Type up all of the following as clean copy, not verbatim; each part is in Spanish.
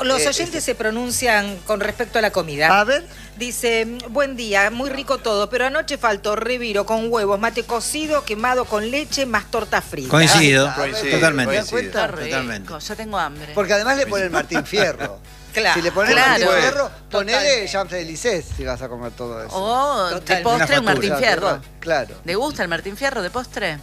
los oyentes se pronuncian con respecto a la comida. A ver. Dice, buen día, muy rico todo, pero anoche faltó reviro con huevos, mate cocido, quemado con leche, más torta frita. Coincido, Coincido, totalmente. ¿te das cuenta? Totalmente. Yo tengo hambre. Porque además le ponen Martín Fierro. Claro. Si le pones Claro. Martín Fierro, ponele Totalmente. Champs-Élysées si vas a comer todo eso. Oh, de Totalmente. postre un Una Martín factura. Fierro. Claro. ¿Le gusta el Martín Fierro de postre?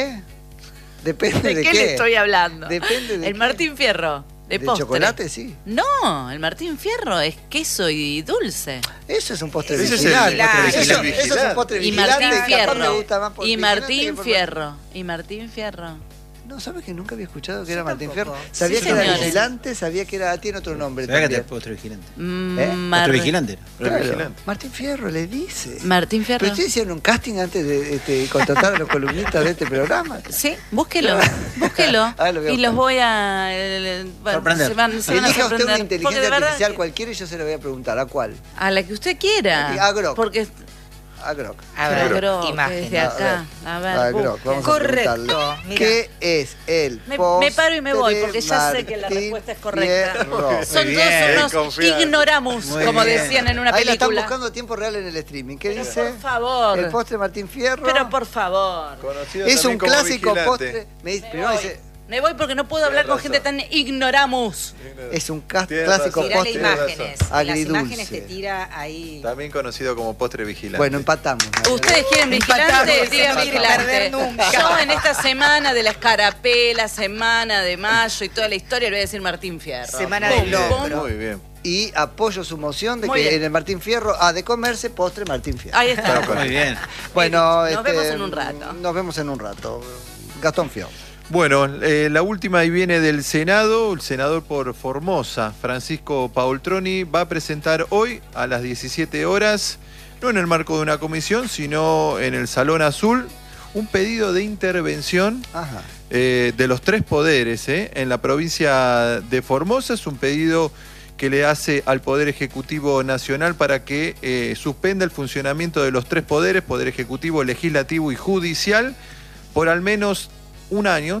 Depende de qué le estoy hablando? Depende de El qué. Martín Fierro de ¿De postre. chocolate? Sí. No, el Martín Fierro es queso y dulce. Eso es un postre Ese es vigilante. el postre Eso vigilante. es un postre Y vigilante. Martín capaz me Fierro. gusta más por Y vigilante Martín que por- Fierro. Y Martín Fierro. No, ¿sabes que nunca había escuchado que era Yo Martín tampoco. Fierro? Sabía Sí, que era señores. vigilante, sabía que era, tiene otro nombre ¿Sabés que te también. postre vigilante? Mar- Postre vigilante. Claro, vigilante. Martín Fierro le dice. Martín Fierro. Pero ustedes hicieron un casting antes de contratar a los columnistas de este programa. Sí, búsquelo, búsquelo. Ah, lo voy a Y los buscar. voy a... Sorprender. Se van a Elija usted una sorprender. Porque inteligencia de verdad artificial que- cualquiera y yo se lo voy a preguntar. ¿A cuál? a la que usted quiera. A Grok. Porque A Grok. A ver, Grok, imágenes. desde acá. A ver, A Grok, busque. vamos Correcto, a preguntarle. mira. ¿Qué es el Me paro y me voy porque ya sé que la Martín respuesta es correcta. Fierro? Son Muy todos bien, unos confianza. ignoramus, Muy como bien. decían en una Ahí la están película. buscando a tiempo real en el streaming. ¿Qué Pero dice? por favor. El postre Martín Fierro. Pero por favor. Conocido Es un también como clásico vigilante. postre. Primero dice, Me voy porque no puedo hablar con gente tan ignoramus. es un Tiene clásico razón. Tirale postre. imágenes. En las agridulce. imágenes te tira ahí. También conocido como postre vigilante. Bueno, empatamos. Ustedes quieren vigilante, Empatamos, digan no quiero vigilante. perder nunca. Yo en esta semana de la escarapela, semana de mayo y toda la historia le voy a decir Martín Fierro. Semana Pum, del pum. logro. Muy bien. Y apoyo su moción de Muy que bien. en el Martín Fierro ha de comerse postre Martín Fierro. Ahí está. Muy bien. Bueno, Nos vemos en un rato. Nos vemos en un rato. Gastón Fior. Bueno, la última ahí viene del Senado. El senador por Formosa, Francisco Paoltroni, va a presentar hoy a las 17 horas, no en el marco de una comisión, sino en el Salón Azul, un pedido de intervención Ajá. de los tres poderes en la provincia de Formosa. Es un pedido que le hace al Poder Ejecutivo Nacional para que suspenda el funcionamiento de los tres poderes, Poder Ejecutivo, Legislativo y Judicial, por al menos un año,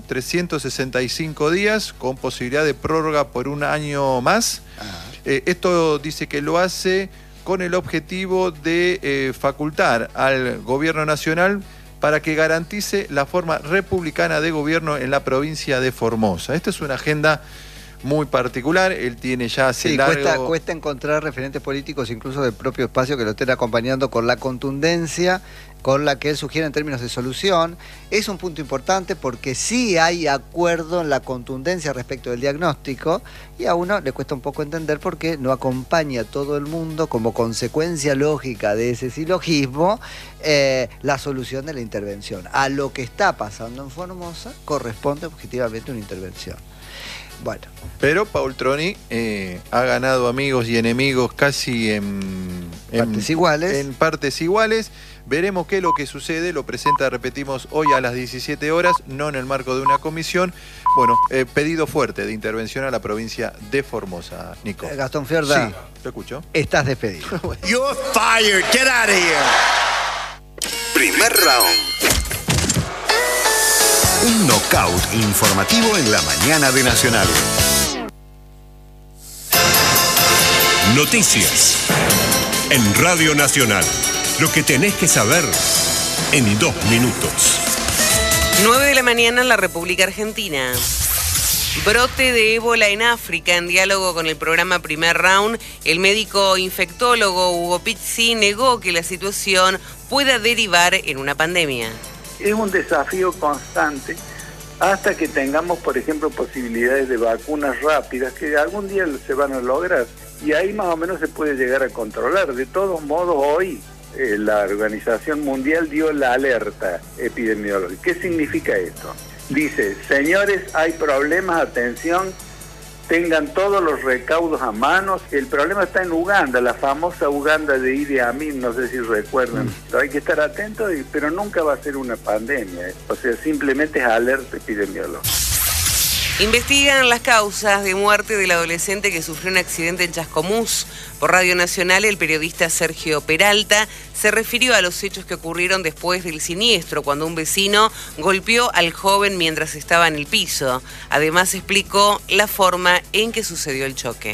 365 días, con posibilidad de prórroga por un año más. Esto dice que lo hace con el objetivo de facultar al Gobierno Nacional para que garantice la forma republicana de gobierno en la provincia de Formosa. Esta es una agenda muy particular. Él tiene ya hace Sí, largo... cuesta encontrar referentes políticos, incluso del propio espacio, que lo estén acompañando con la contundencia con la que él sugiere en términos de solución. Es un punto importante porque sí hay acuerdo en la contundencia respecto del diagnóstico y a uno le cuesta un poco entender por qué no acompaña a todo el mundo como consecuencia lógica de ese silogismo la solución de la intervención. A lo que está pasando en Formosa corresponde objetivamente una intervención. Bueno. Pero Paoltroni ha ganado amigos y enemigos casi en Partes iguales. En partes iguales. Veremos qué es lo que sucede. Lo presenta, repetimos, hoy a las 17 horas, no en el marco de una comisión. Bueno, pedido fuerte de intervención a la provincia de Formosa, Nico. Gastón Fiorda, Sí, lo escucho. estás despedido. You're fired. Get out of here. Primer round. Un knockout informativo en la mañana de Nacional. Noticias. En Radio Nacional. Lo que tenés que saber en 2 minutos. 9 de la mañana en la República Argentina. Brote de ébola en África. En diálogo con el programa Primer Round, el médico infectólogo Hugo Pizzi negó que la situación pueda derivar en una pandemia. Es un desafío constante hasta que tengamos, por ejemplo, posibilidades de vacunas rápidas que algún día se van a lograr y ahí más o menos se puede llegar a controlar. De todos modos, hoy la Organización Mundial dio la alerta epidemiológica. ¿Qué significa esto? Dice, señores, hay problemas, atención, tengan todos los recaudos a mano. El problema está en Uganda, la famosa Uganda de Idi Amin, no sé si recuerdan. Hay que estar atentos, pero nunca va a ser una pandemia. O sea, simplemente es alerta epidemiológica. Investigan las causas de muerte del adolescente que sufrió un accidente en Chascomús. Por Radio Nacional, el periodista Sergio Peralta se refirió a los hechos que ocurrieron después del siniestro, cuando un vecino golpeó al joven mientras estaba en el piso. Además, explicó la forma en que sucedió el choque.